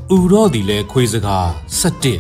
ရောဒီလေခွေးစကား17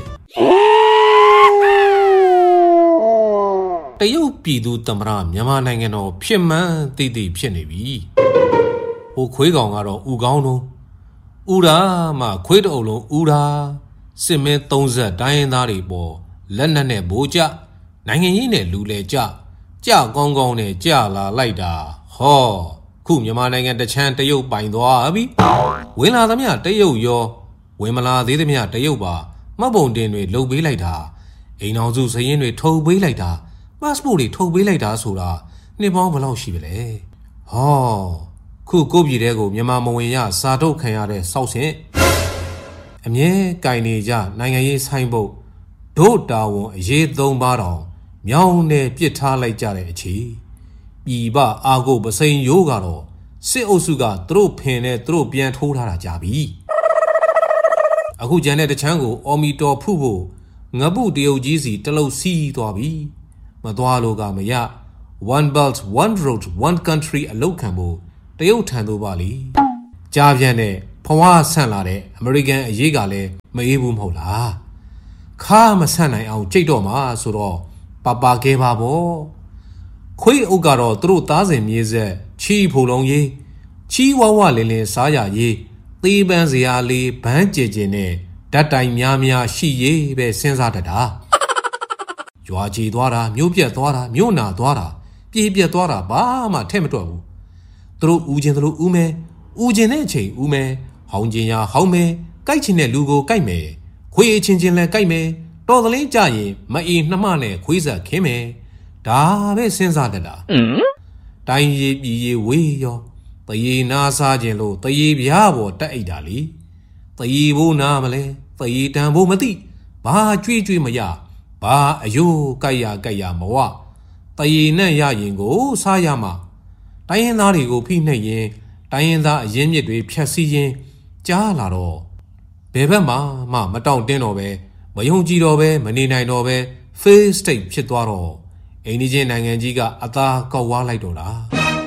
တရုတ်ပြည်သူသမ္မတမြန်မာနိုင်ငံတော်ဖြစ်မှန်းသိသိဖြစ်နေပြီဟိုခွေးကောင်ကတော့ဥကောင်းတော့ဥရာမှခွေးတအုပ်လုံးဥရာစစ်မဲ30တိုင်းရင်းသားတွေပေါ်လက်နက်နဲ့ဘိုးကြနိုင်ငံရေးနဲ့လူလဲကြကောင်းကောင်းနဲ့ကြလာလိုက်တာဟောခုမြန်မာနိုင်ငံတချမ်းတရုတ်ပိုင်သွားပြီဝင်လာသမျှတရုတ်ရောဝင်မလာသေးသမျှတရုတ်ပါမှတ်ပုံတင်တွေလုပ်ပေးလိုက်တာအိမ်အောင်စုစရင်တွေထုတ်ပေးလိုက်တာpassport တွေထုတ်ပေးလိုက်တာဆိုတာနှစ်ပေါင်းဘယ်လောက်ရှိပြီလဲဟောခုကိုပြည်တဲ့ကိုမြန်မာမဝင်ရစာထုတ်ခံရတဲ့စောက်ဆင့်အမြဲကင်နေကြနိုင်ငံရေးဆိုင်ဖို့ဒို့တာဝန်အရေး3ပါးတောင်မြောင်းနဲ့ပြစ်ထားလိုက်ကြတဲ့အခြေပြည်ပအာကိုပစိန်ရိုးကတော့စစ်အုပ်စုကသူတို့ဖင်နဲ့သူတို့ပြန်ထိုးထားတာကြပြီအခုကျန်တဲ့တချမ်းကိုအော်မီတော်ဖုဖို့ငပုတရုတ်ကြီးစီတလုံးစီးသွားပြီမသွားလို့ကမရ one belt one road one country အလောက်ခံဖို့တရုတ်ထံသို့ပါလေကြားပြန်တဲ့ဖွားဆန့်လာတဲ့အမေရိကန်အရေးကလည်းမအေးဘူးမဟုတ်လားခါမဆန့်နိုင်အောင်ကြိတ်တော့မှာဆိုတော့ပါခဲ့ပါပေါ့ခွေးအုပ်ကတော့သူတို့သားစဉ်မြေဆက်ချီဖို့လုံးရေးချီဝဝလင်းလင်းစားရရေးသေးပန်းစရာလေးဘန်းကြည်ကြည်နဲ့ဓာတ်တိုင်များရှိရေးပဲစဉ်းစားတတ်တာရွာချီသွားတာမြို့ပြက်သွားတာမြို့နာသွားတာပြေးပြက်သွားတာဘာမှထဲ့မတွက်ဘူးသူတို့ဦးချင်းသူတို့ဦးမဲဦးချင်းတဲ့အချိန်ဦးမဲဟောင်းချင်းရဟောင်းမဲကြိုက်ချင်တဲ့လူကိုကြိုက်မယ်ခွေးချင်းချင်းလည်းကြိုက်မယ်တော်သလင်းကြရင်မအီနှမနဲ့ခွေးဆက်ခင်းမယ်ဒါပဲစဉ်းစားတတ်တာတိုင်းရည်ပြည်ရည်ဝေးရောတရေနာစားခြင်းလို့တရေပြားပေါ်တက်အိတ်တာလေတရေဘိုးနာမလဲတရေတန်ဘိုးမသိဘာကြွေးမရဘာအယိုးကြိုက်ရမဝတရေနဲ့ရရင်ကိုစားရမှာတိုင်းရင်းသားတွေကိုဖိနှိပ်ရင်တိုင်းရင်းသားအရင်းမြစ်တွေဖြတ်စည်းရင်ကြားလာတော့ဘယ်ဘက်မှမတောင့်တင်းတော့ပဲမယုံကြည်တော့ပဲမနေနိုင်တော့ပဲ fail state ဖြစ်သွားတော့အိန္ဒိချင်းနိုင်ငံကြီးကအသာကောက်ဝါလိုက်တော့တာ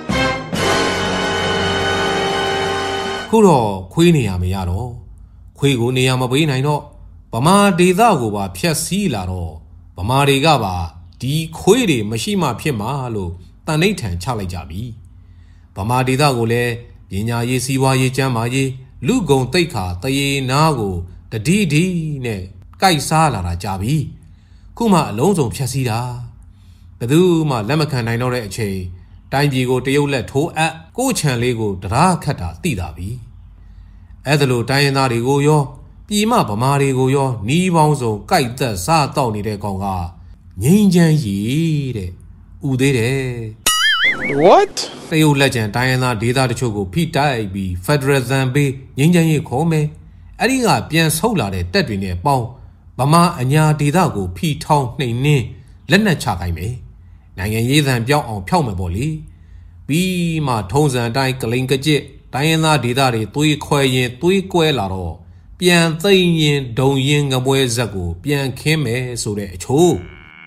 ခုတော့ခွေးနေရမရတော့ခွေးကိုနေရမပေးနိုင်တော့ဗမာဒေသကိုပါဖြတ်စည်းလာတော့ဗမာတွေကပါဒီခွေးတွေမရှိမှဖြစ်မှာလို့တန်ဋိဌာန်ချလိုက်ကြပြီဗမာဒေသကိုလည်းပညာရေးစီးပွားရေးကျန်းမာရေးလူကုန်တိတ်ခါတရေနာကိုတတိဒီနဲ့ကြိုက်စားလာတာကြပြီခုမှအလုံးစုံဖြတ်စည်းတာဘယ်သူမှလက်မခံနိုင်တော့တဲ့အချိန်တိုင်းပြည်ကိုတရုတ်လက်ထိုးအပ်ကိုချံလေးကိုတရားခတ်တာသိတာပြီအဲ့ဒါလိုတိုင်းရင်းသားတွေကိုရောပြည်မဗမာတွေကိုရောနီးပေါင်းစုံကြိုက်သက်စားတောက်နေတဲ့ကောင်ကငိမ့်ချမ်းရီတဲ့ဥသေးတယ် What တရုတ်လက်ကျန်တိုင်းရင်းသားဒေသတချို့ကိုဖိတိုက်ပြီး Federal ဇန်ပေးငိမ့်ချမ်းရီခေါ်မယ်အဲ့ဒီကပြန်ဆုတ်လာတဲ့တပ်တွေနဲ့ပေါင်းဗမာအညာဒေသကိုဖိထောင်းနှိမ်နှင်းလက်နက်ချခိုင်းမယ်နိုင်ငံရေးသံပြောင်းအောင်ဖျောက်မယ်ပေါ့လေပြီးမှထုံးစံအတိုင်းကလိန်ကကြစ်တိုင်းရင်းသားဒေသတွေသွေးခွဲရင်သွေးကွဲလာတော့ပြန်သိမ့်ရင်ဒုံရင်ငပွဲဇက်ကိုပြန်ခင်းမယ်ဆိုတဲ့အချို့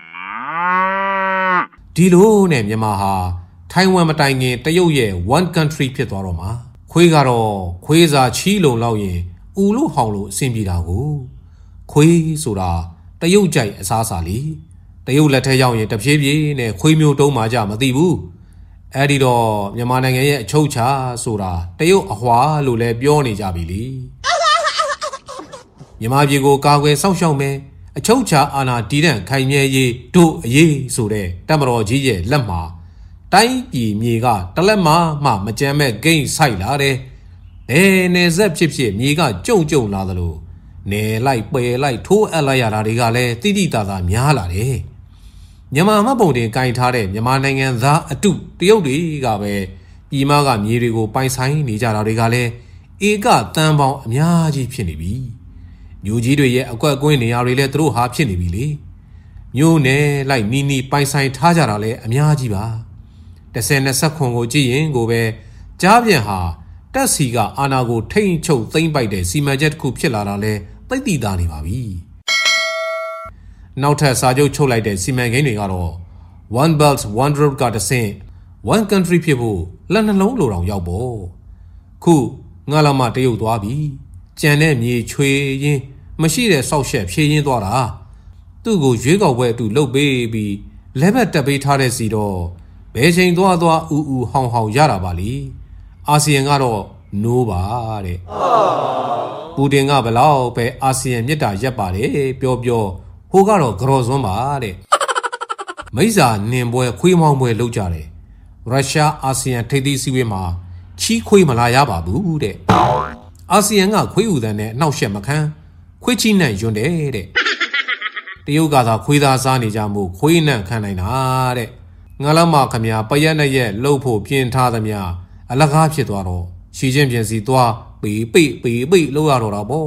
ဒီလိုနဲ့မြန်မာဟာထိုင်ဝမ်မတိုင်ခင်တရုတ်ရဲ့ one country ဖြစ်သွားတော့မှာခွေးကတော့ခွေးစာချီးလုံလောက်ရင်ဥလို့ဟောင်းလို့အဆင်ပြေတာကိုခွေးဆိုတာတရုတ်ကြိုက်အစားအစာလीတရုတ်လက်ထက်ရောက်ရင်တဖြည်းဖြည်းနဲ့ခွေးမျိုးတုံးမှကြမသိဘူးအဲ့ဒီတော့မြန်မာနိုင်ငံရဲ့အချုပ်ချာဆိုတာတရုတ်အဟွာလို့လည်းပြောနေကြပြီလေမြန်မာပြည်ကိုကာကွယ်စောင့်ရှောက်မယ်အချုပ်ချာအာဏာတည်တံ့ခိုင်မြဲရေးတို့အရေးဆိုတဲ့တပ်မတော်ကြီးရဲ့လက်မှာတိုင်းပြည်မြေကတလက်မှမကြမ်းမဲ့ဂိမ်းဆိုင်လာတယ်နေဆက်ဖြစ်မြေကကြုံလာသလိုနေလိုက်ပယ်လိုက်ထိုးအပ်လိုက်ရတာတွေကလည်းတိတိတသာများလာတယ်မြန်မာမှပုံတင်ကင်ထားတဲ့မြန်မာနိုင်ငံသားအတုတရုတ်တွေကပဲပြည်မကမြေတွေကိုပိုင်ဆိုင်နေကြတာတွေကလည်းဧကတန်ပေါင်းအများကြီးဖြစ်နေပြီမြို့ကြီးတွေရဲ့အကွက်ကွင်းနေရာတွေလည်းသူတို့ဟာဖြစ်နေပြီလေမြို့နယ်လိုက်နီပိုင်ဆိုင်ထားကြတာလည်းအများကြီးပါ10-20ခွန်ကိုကြည့်ရင်ကိုပဲကြားပြန်ဟာတက်စီကအာနာကိုထိမ့်ချုပ်သိမ့်ပိုက်တဲ့စီမံချက်တစ်ခုဖြစ်လာတာလဲသိသိသားနေပါပြီနောက်ထပ်စာချုပ်ချုပ်လိုက်တဲ့စီမံကိန်းတွေကတော့ one belt one road ကတဆင့် one country ဖြစ်ဖို့လက်နှလုံးလိုတောင်ရောက်ပေါ့ခုငါလာမတရုတ်သွားပြီကြံတဲ့မြေချွေရင်းမရှိတဲ့ဆောက်ရှက်ဖြည့်ရင်းသွားတာသူ့ကိုရွေးကောက်ပွဲအတူလှုပ်ပေးပြီးလက်ဘက်တက်ပေးထားတဲ့စီတော့ဘယ်ချိန်သွားဟောင်ရတာပါလေအာဆီယံကတော့နိုးပါတဲ့ပူတင်ကဘလောက်ပဲအာဆီယံမြစ်တာရက်ပါတယ်ပြောဟိုကတော့ကြော်စွန်းပါတဲ့မိစ္ဆာနင်ပွဲခွေးမောင်းပွဲလုပ်ကြတယ်ရုရှားအာဆီယံထိပ်သီးစည်းဝေးမှာချီးခွေးမလာရပါဘူးတဲ့အာဆီယံကခွေးဥတန်းနဲ့အနှောက်ယှက်မခံခွေးချီနဲ့ယွန်းတယ်တဲ့တရုတ်ကသာခွေးသားစားနေကြမှုခွေးနဲ့ခံနိုင်တာတဲ့ငါလမခမပရက်နဲ့ရက်လှုပ်ဖို့ပြင်ထားသမျှအလကားဖြစ်သွားတော့ရှီချင်းပြင်စီသွားပေပိလှုပ်ရတော့တာပေါ့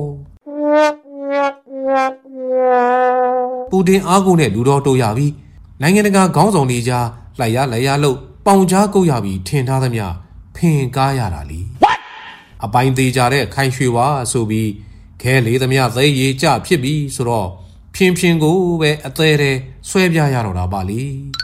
ပူတင်အားကိုနဲ့လူတော်တိုးရပြီနိုင်ငံတကာခေါင်းဆောင်တွေကြားလိုက်ရလို့ပေါင်ကြားကုတ်ရပြီးထင်ထားသမျှဖင်ကားရတာလीအပိုင်းသေးကြတဲ့ခိုင်ရွှေဝါဆိုပြီးခဲလေးသမျှသိရေးကြဖြစ်ပြီးဆိုတော့ဖြင်းကိုပဲအသေးသေးဆွဲပြရတော့တာပါလी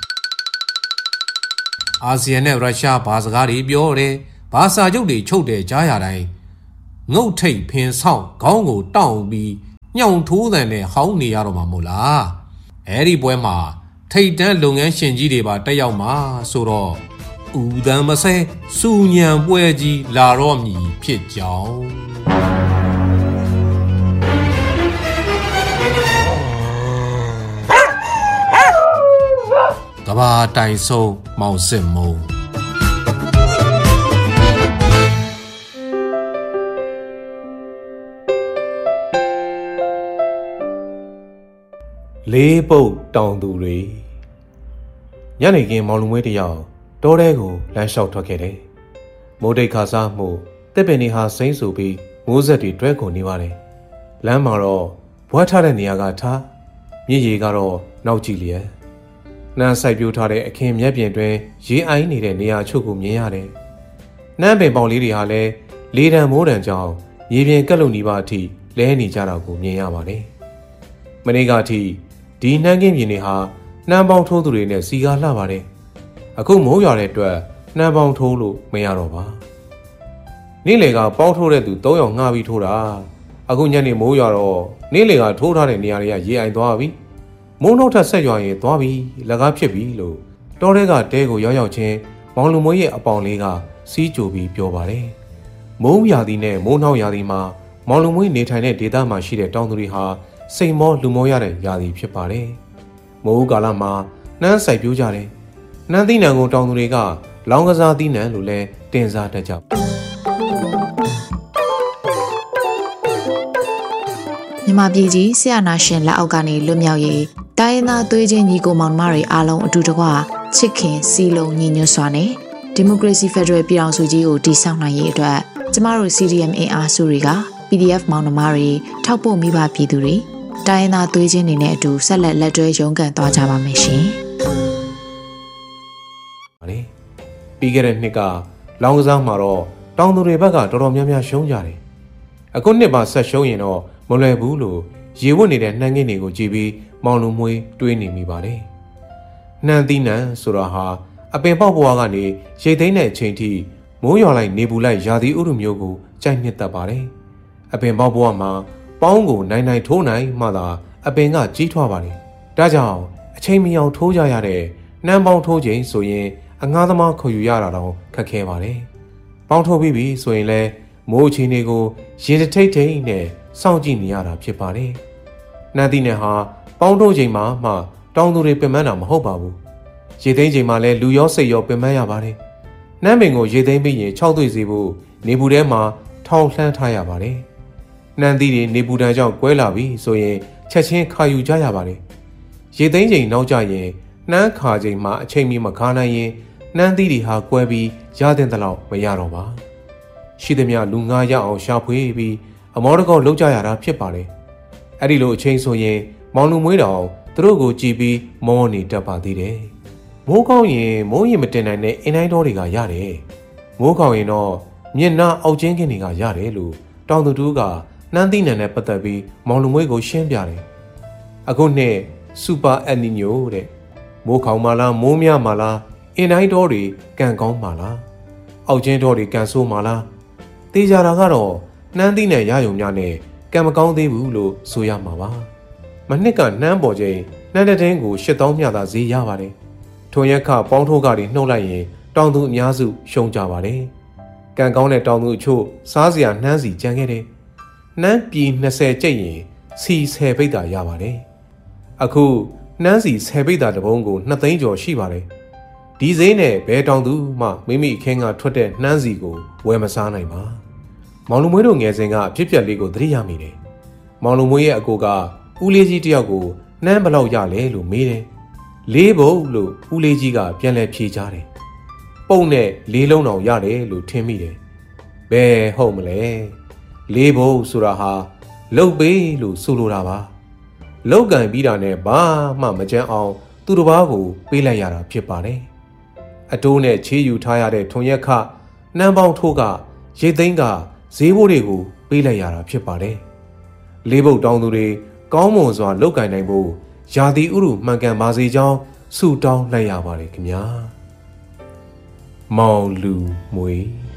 အာဆီယံနဲ့ရုရှားဘာစကားတွေပြောတယ်ဘာစာချုပ်တွေချုပ်တယ်ကြားရတိုင်းငုတ်ထိတ်ဖင်ဆောင်ခေါင်းကိုတောင့်ပြီးညောင်ထိုးတဲ့နဲ့ဟောင်းနေရတော့မှာမို့လားအဲ့ဒီပွဲမှာထိတ်တန်းလုပ်ငန်းရှင်ကြီးတွေပါတက်ရောက်မှာဆိုတော့ဦးတန်းမဆဲစူညံပွဲကြီးလာတော့မည်ဖြစ်ကြောင်းကဘာတိုင်ဆုံးမောင်စစ်မုံလေးပုတ်တောင်သူတွေညနေခင်းမောင်လူမွေးတယောက်တောထဲကိုလမ်းလျှောက်ထွက်ခဲ့တယ်မိုးတိတ်ခါစားမှုတစ်ပင်တွေဟာစိမ့်ဆူပြီးမိုးဆက်တွေတွဲကုန်နေပါတယ်လမ်းမှာတော့ဘွားထားတဲ့နေရာကထားမြစ်ရေကတော့နောက်ကြည့်လျက်နှမ်းဆိုင်ပြိုးထားတဲ့အခင်းမြက်ပြင်တွင်ရေအိုင်းနေတဲ့နေရာအချို့ကိုမြင်ရတယ်နှမ်းပင်ပေါင်လေးတွေဟာလည်းလေတံမိုးတံကြောင့်ရေပြင်ကက်လုံနေပါအထိလဲနေကြတာကိုမြင်ရပါတယ်မနေ့ကအထိဒီနှမ်းကင်းပြင်တွေဟာနှမ်းပေါင်းထိုးသူတွေနဲ့စီကားလှပါတယ်အခုမိုးရွာတဲ့အတွက်နှမ်းပေါင်းထိုးလို့မရတော့ပါနေ့လေကပေါင်းထိုးတဲ့သူ3ယောက်ငှားပြီးထိုးတာအခုညနေမိုးရွာတော့နေ့လေကထိုးထားတဲ့နေရာတွေကရေအိုင်သွားပြီမိုးနှုတ်ထက်ဆက်ရွာရင်သွားပြီလက်ကားဖြစ်ပြီလို့တောထဲကတဲကိုရောက်ချင်းမောင်လူမွေးရဲ့အပေါင်လေးကစီးကြိုပြီးပြောပါတယ်မိုးရာသီနဲ့မိုးနှောက်ရာသီမှာမောင်လူမွေးနေထိုင်တဲ့ဒေသမှာရှိတဲ့တောင်သူတွေဟာစိန်မောလူမောရတဲ့ရာသီဖြစ်ပါတယ်မိုးကာလမှာနှမ်းဆိုင်ပြိုးကြတယ်နှမ်းသီးနှံကိုတောင်သူတွေကလောင်းကစားသီးနှံလို့လဲတင်စားတတ်ကြမြန်မာပြည်ကြီးဆရာနာရှင်လက်အောက်ကနေလွတ်မြောက်ရေးတိုင်းရင်းသားသွေးချင်းညီကိုမောင်နှမတွေအားလုံးအတူတကွချစ်ခင်စီလုံးညီညွတ်စွာနဲ့ဒီမိုကရေစီဖက်ဒရယ်ပြည်ထောင်စုကြီးကိုတည်ဆောက်နိုင်ရေးအတွက်ကျမတို့ CDM အင်အားစုတွေက PDF မောင်နှမတွေထောက်ပို့မိဘပြည်သူတွေတိုင်းရင်းသားသွေးချင်းတွေနဲ့အတူဆက်လက်တွဲရုန်းကန်သွားကြပါမယ်ရှင်ပြီးခဲ့တဲ့နှစ်ကလောင်းကစားမှာတော့တောင်သူတွေဘက်ကတော်တော်များများရှုံးကြတယ်အခုနှစ်မှာဆက်ရှုံးရင်တော့မလွယ်ဘူးလို့ရေဝတ်နေတဲ့နှမ်းငင်းတွေကိုကြည့်ပြီးမောင်လူမွေးတွေးနေမိပါတယ်နှမ်းသီးနှံဆိုတာဟာအပင်ပေါက်ဘွားကနေရိတ်သိမ်းတဲ့အချိန်ထိမိုးရွာလိုက်နေပူလိုက်ရာသီဥတုမျိုးကိုကြိုက်နှစ်သက်ပါတယ်အပင်ပေါက်ဘွားမှာပေါင်းကိုနိုင်ထိုးနိုင်မှသာအပင်ကကြီးထွားပါတယ်ဒါကြောင့်အချိန်မီအောင်ထိုးကြရတဲ့နှမ်းပေါင်းထိုးချိန်ဆိုရင်အငှားသမားခေါ်ယူရတာတော့ခက်ခဲပါတယ်ပေါင်းထိုးပြီးပြီဆိုရင်လည်းမိုးအချိန်တွေကိုရေတထိတ်ထိတ်နဲ့စောင့်ကြည့်နေရတာဖြစ်ပါတယ်နှမ်းသီးနဲ့ဟာပေါင်းထိုးချိန်မှာမှတောင်သူတွေပင်ပန်းတာမဟုတ်ပါဘူးရေသိမ်းချိန်မှာလည်းလူရောစိတ်ရောပင်ပန်းရပါတယ်နှမ်းပင်ကိုရေသိမ်းပြီးရင်6သွေ့စေဖို့နေပူထဲမှာထောင်လှမ်းထားရပါတယ်နှမ်းသီးတွေနေပူတန်းကြောင့်ကွဲလာပြီဆိုရင်ချက်ချင်းခါယူကြရပါတယ်ရေသိမ်းချိန်နောက်ကျရင်နှမ်းခါချိန်မှာအချိန်မီမခါနိုင်ရင်နှမ်းသီးတွေဟာကွဲပြီးရတဲ့တလောက်မရတော့ပါရှိသမျှလူငါရအောင်ရှာဖွေပြီးအမောတကောလောက်ကြရတာဖြစ်ပါတယ်အဲ့ဒီလိုအချိန်ဆိုရင်မောင်လူမွေးတော်သူတို့ကိုကြည်ပြီးမောနေတတ်ပါသေးတယ်မိုးကောင်းရင်မိုးရင်မတင်နိုင်တဲ့အင်းတိုင်းတော်တွေကရတယ်မိုးကောင်းရင်တော့မျက်နှာအောက်ချင်းကင်းတွေကရတယ်လို့တောင်သူတို့ကနှမ်းသီးနှံနဲ့ပတ်သက်ပြီးမောင်လူမွေးကိုရှင်းပြတယ်အခုနှစ်စူပါအယ်နီညိုတဲ့မိုးခေါင်မာလားမိုးများမာလားအင်းတိုင်းတော်တွေကန်ကောင်းမာလားအောက်ချင်းတော်တွေကန်ဆိုးမာလားတေးကြတာကတော့နှမ်းသီးနဲ့ရယုံများနဲ့ကံမကောင်းသေးဘူးလို့ဆိုရမှာပါမနှစ်ကနှမ်းပေါ်ချိန်နှမ်းတဲ့တင်းကို8000မျှသာဈေးရပါတယ်ထုံရက်ခပေါင်းထိုးကတွေနှုတ်လိုက်ရင်တောင်သူအများစုရှုံးကြပါတယ်ကံကောင်းတဲ့တောင်သူအချို့စားစရာနှမ်းစီကြံခဲ့တယ်နှမ်းပြည်20ကျိတ်ရင်စီ10ပိတ်တာရပါတယ်အခုနှမ်းစီ10ပိတ်တာတစ်ပုံးကို2သိန်းကျော်ရှိပါတယ်ဒီဈေးနဲ့ဘဲတောင်သူမှမိမိအခင်းကထွက်တဲ့နှမ်းစီကိုဝယ်မစားနိုင်ပါမောင်လူမွေးတို့ငယ်စဉ်ကအဖြစ်ပြက်လေးကိုသတိရမိတယ်မောင်လူမွေးရဲ့အကိုကဦးလေးကြီးတယောက်ကိုနှမ်းဘလောက်ရလဲလို့မေးတယ်4 ပုံလို့ဦးလေးကြီးကပြန်လဲဖြေချတယ်ပုံနဲ့4 လုံးတောင်ရတယ်လို့ထင်မိတယ်ဘယ်ဟုတ်မလဲ4 ပုံဆိုတာဟာလုတ်ပေးလို့ဆိုလိုတာပါလုတ်ကန်ပြီးတာနဲ့ဘာမှမကြမ်းအောင်သူတစ်ပါးကိုပေးလိုက်ရတာဖြစ်ပါတယ်အတိုးနဲ့ချေးယူထားရတဲ့ထုံရက်ခနှမ်းပေါင်းထိုးကရိတ်သိမ်းကဈေးဘိုးတွေကိုပေးလိုက်ရတာဖြစ်ပါတယ်4 ပုတ်တောင်းသူတွေကောင်းမွန်စွာလုတ်ကင်နိုင်ဖို့ရာသီဥတုမှန်ကန်ပါစေကြောင်းဆုတောင်းလိုက်ရပါတယ်ခင်ဗျာမောင်လူမွေ